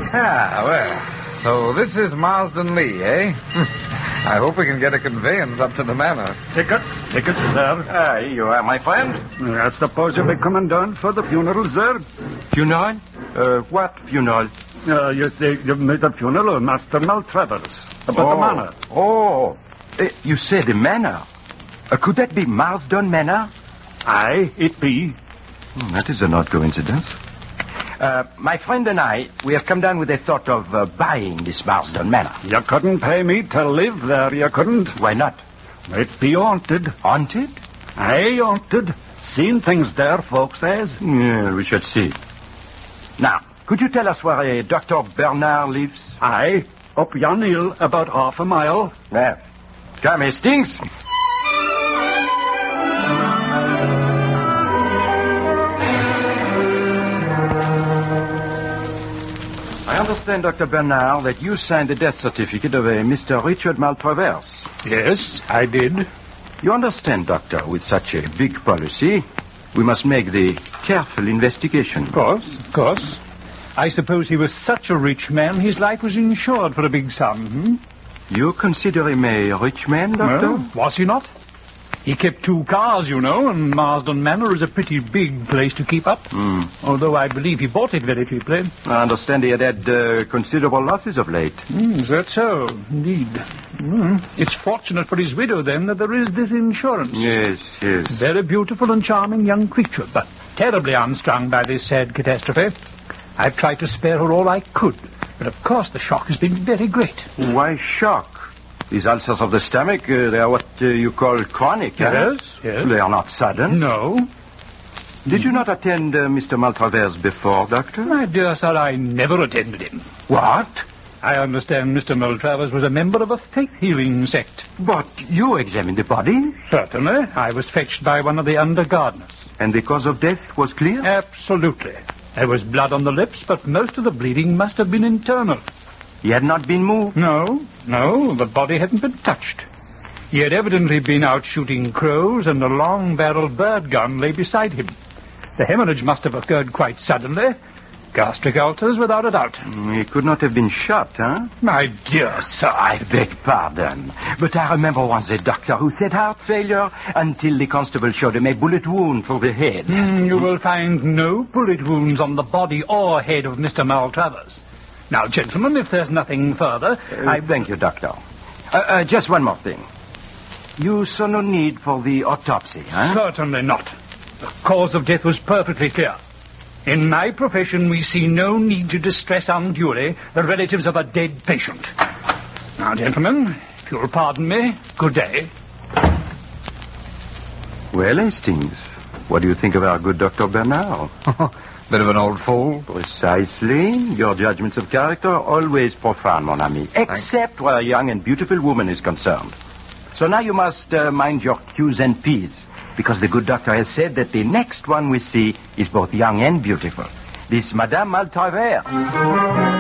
Well, so this is Marsden Lee, eh? I hope we can get a conveyance up to the manor. Ticket, sir. Here you are, my friend. I suppose you'll be coming down for the funeral, sir? Funeral? What funeral? You say you've made a funeral of Master Maltravers. About the manor. Oh, you say the manor. Could that be Marsden Manor? Aye, it be. That is an odd coincidence. My friend and I, we have come down with a thought of buying this Marsden Manor. You couldn't pay me to live there, you couldn't. Why not? It be haunted. Haunted? Aye, haunted. Seen things there, folks says. Yeah, we shall see. Now, could you tell us where a Dr. Bernard lives? Aye, up yon hill, about half a mile. Yeah. Come, Hastings. I understand, Dr. Bernard, that you signed the death certificate of a Mr. Richard Maltravers. Yes, I did. You understand, Doctor, with such a big policy, we must make the careful investigation. Of course. I suppose he was such a rich man, his life was insured for a big sum, You consider him a rich man, Doctor? Well, was he not? He kept 2 cars, you know, and Marsden Manor is a pretty big place to keep up. Although I believe he bought it very cheaply. I understand he had considerable losses of late. Is that so? Indeed. It's fortunate for his widow, then, that there is this insurance. Yes. Very beautiful and charming young creature, but terribly unstrung by this sad catastrophe. I've tried to spare her all I could, but of course the shock has been very great. Why shock? These ulcers of the stomach, they are what you call chronic, Yes. They are not sudden. No. Did you not attend Mr. Maltravers before, Doctor? My dear sir, I never attended him. What? I understand Mr. Maltravers was a member of a faith-healing sect. But you examined the body? Certainly. I was fetched by one of the under-gardeners. And the cause of death was clear? Absolutely. There was blood on the lips, but most of the bleeding must have been internal. He had not been moved? No, the body hadn't been touched. He had evidently been out shooting crows, and a long-barreled bird gun lay beside him. The hemorrhage must have occurred quite suddenly. Gastric ulcers, without a doubt. He could not have been shot, huh? My dear sir, I beg pardon, but I remember once a doctor who said heart failure until the constable showed him a bullet wound through the head. You will find no bullet wounds on the body or head of Mr. Maltravers. Now, gentlemen, if there's nothing further, I thank you, Doctor. Just one more thing. You saw no need for the autopsy, huh? Certainly not. The cause of death was perfectly clear. In my profession, we see no need to distress unduly the relatives of a dead patient. Now, gentlemen, if you'll pardon me, good day. Well, Hastings, what do you think of our good Dr. Bernard? Bit of an old fool. Precisely. Your judgments of character are always profound, mon ami, except where a young and beautiful woman is concerned. So now you must mind your Q's and P's, because the good doctor has said that the next one we see is both young and beautiful. This Madame Maltravers.